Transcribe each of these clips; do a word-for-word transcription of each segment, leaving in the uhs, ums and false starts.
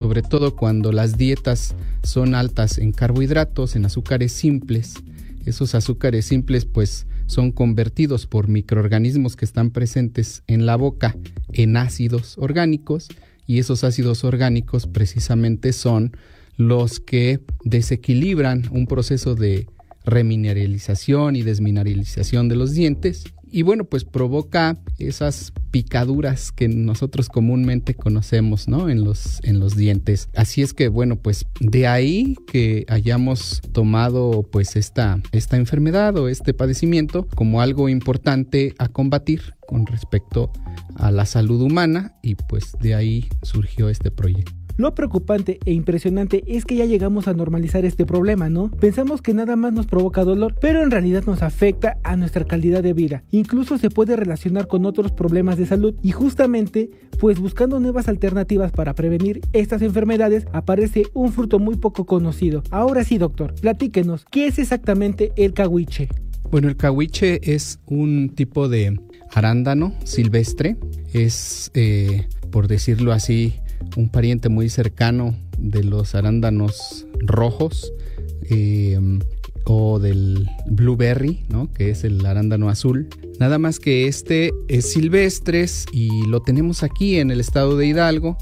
sobre todo cuando las dietas son altas en carbohidratos, en azúcares simples. Esos azúcares simples pues son convertidos por microorganismos que están presentes en la boca en ácidos orgánicos, y esos ácidos orgánicos precisamente son los que desequilibran un proceso de remineralización y desmineralización de los dientes, y bueno, pues provoca esas picaduras que nosotros comúnmente conocemos, ¿no? En los, en los dientes. Así es que bueno, pues de ahí que hayamos tomado pues esta, esta enfermedad o este padecimiento como algo importante a combatir con respecto a la salud humana, y pues de ahí surgió este proyecto. Lo preocupante e impresionante es que ya llegamos a normalizar este problema, ¿no? Pensamos que nada más nos provoca dolor, pero en realidad nos afecta a nuestra calidad de vida. Incluso se puede relacionar con otros problemas de salud, y justamente, pues buscando nuevas alternativas para prevenir estas enfermedades, aparece un fruto muy poco conocido. Ahora sí, doctor, platíquenos, ¿qué es exactamente el cahuiche? Bueno, el cahuiche es un tipo de arándano silvestre. Es, eh, por decirlo así, un pariente muy cercano de los arándanos rojos, eh, o del blueberry, ¿no? Que es el arándano azul. Nada más que este es silvestre y lo tenemos aquí en el estado de Hidalgo,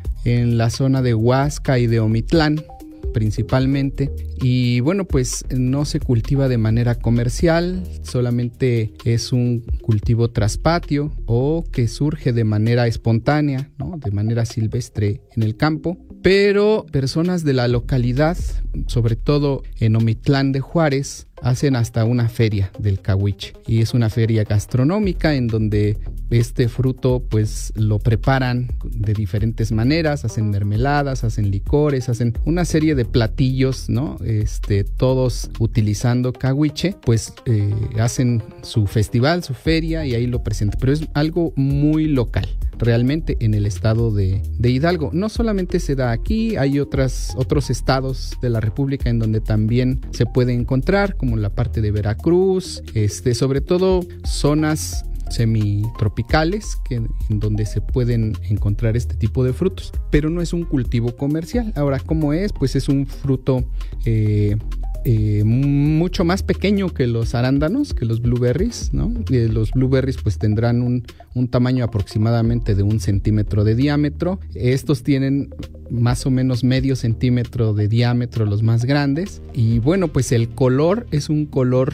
en la zona de Huasca y de Omitlán principalmente, y bueno, pues no se cultiva de manera comercial, solamente es un cultivo traspatio o que surge de manera espontánea, ¿no? De manera silvestre en el campo. Pero personas de la localidad, sobre todo en Omitlán de Juárez, hacen hasta una feria del cahuiche, y es una feria gastronómica en donde este fruto pues lo preparan de diferentes maneras, hacen mermeladas, hacen licores, hacen una serie de platillos, ¿no? Este, todos utilizando cahuiche, pues eh, hacen su festival, su feria, y ahí lo presentan, pero es algo muy local. Realmente en el estado de, de Hidalgo. No solamente se da aquí, hay otras, otros estados de la República en donde también se puede encontrar, como la parte de Veracruz, este, sobre todo zonas semitropicales que, en donde se pueden encontrar este tipo de frutos, pero no es un cultivo comercial. Ahora, ¿cómo es? Pues es un fruto eh, Eh, mucho más pequeño que los arándanos, que los blueberries, ¿no? Eh, los blueberries pues tendrán un, un tamaño aproximadamente de un centímetro de diámetro. Estos tienen más o menos medio centímetro de diámetro, los más grandes. Y bueno, pues el color es un color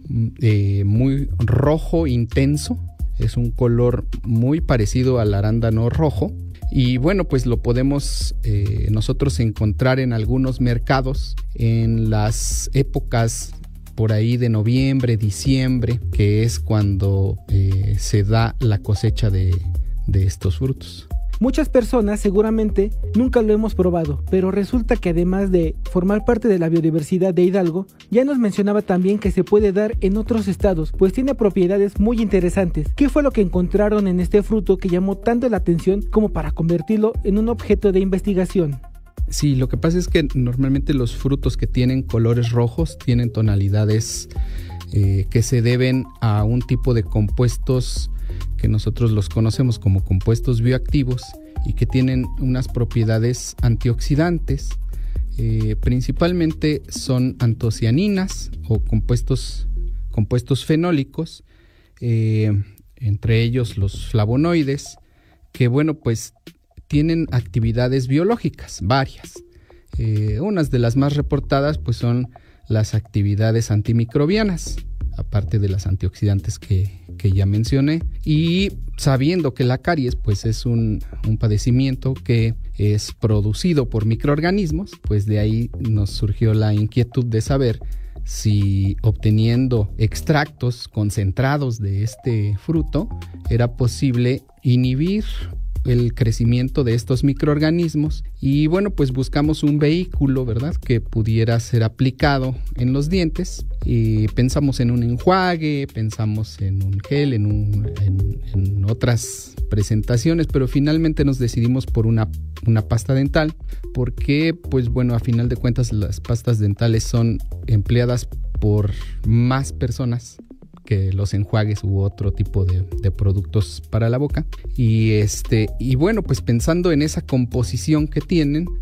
eh, muy rojo intenso, es un color muy parecido al arándano rojo. Y bueno, pues lo podemos eh, nosotros encontrar en algunos mercados en las épocas por ahí de noviembre, diciembre, que es cuando eh, se da la cosecha de, de estos frutos. Muchas personas seguramente nunca lo hemos probado, pero resulta que además de formar parte de la biodiversidad de Hidalgo, ya nos mencionaba también que se puede dar en otros estados, pues tiene propiedades muy interesantes. ¿Qué fue lo que encontraron en este fruto que llamó tanto la atención como para convertirlo en un objeto de investigación? Sí, lo que pasa es que normalmente los frutos que tienen colores rojos tienen tonalidades eh, que se deben a un tipo de compuestos que nosotros los conocemos como compuestos bioactivos y que tienen unas propiedades antioxidantes. Eh, principalmente son antocianinas o compuestos, compuestos fenólicos, eh, entre ellos los flavonoides, que bueno, pues tienen actividades biológicas varias. Eh, unas de las más reportadas pues son las actividades antimicrobianas, aparte de las antioxidantes que, que ya mencioné, y sabiendo que la caries pues es un, un padecimiento que es producido por microorganismos, pues de ahí nos surgió la inquietud de saber si obteniendo extractos concentrados de este fruto era posible inhibir el crecimiento de estos microorganismos. Y bueno, pues buscamos un vehículo, ¿verdad?, que pudiera ser aplicado en los dientes, y pensamos en un enjuague, pensamos en un gel, en, un, en, en otras presentaciones, pero finalmente nos decidimos por una, una pasta dental, porque pues bueno, a final de cuentas las pastas dentales son empleadas por más personas que los enjuagues u otro tipo de, de productos para la boca. Y este y bueno, pues pensando en esa composición que tienen,